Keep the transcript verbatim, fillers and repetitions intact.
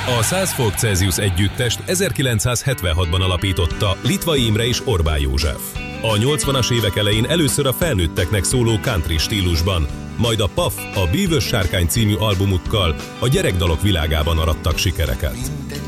A száz fok Celsius együttest ezerkilencszázhetvenhatban alapította Litvai Imre és Orbán József. A nyolcvanas évek elején először a felnőtteknek szóló country stílusban, majd a paf, a Bűvös sárkány című albumukkal a gyerekdalok világában arattak sikereket.